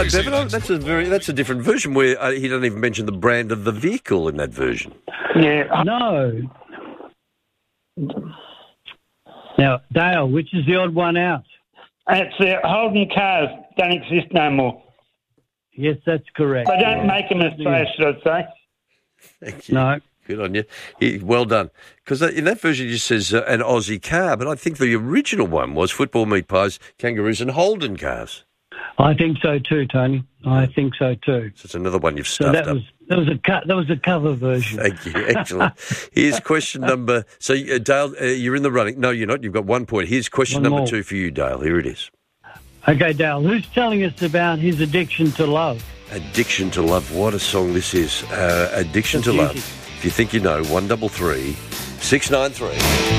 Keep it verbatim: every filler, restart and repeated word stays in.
No, Bevan, that's a very that's a different version where uh, he doesn't even mention the brand of the vehicle in that version. Yeah. No. Now, Dale, which is the odd one out? It's uh, Holden cars don't exist no more. Yes, that's correct. They don't make them in Australia, should I say? Thank you. No. Good on you. He, well done. Because in that version it just says uh, an Aussie car, but I think the original one was football, meat pies, kangaroos and Holden cars. I think so too, Tony. I think so too. So it's another one you've So stuffed that up. was that was a cut. That was a cover version. Thank you. Excellent. Here's question number... So, uh, Dale, uh, you're in the running. No, you're not. You've got one point. Here's question One number more. two for you, Dale. Here it is. Okay, Dale. Who's telling us about his addiction to love? Addiction to Love. What a song this is. Uh, Addiction That's to Love. easy. If you think you know, one double three, six nine three.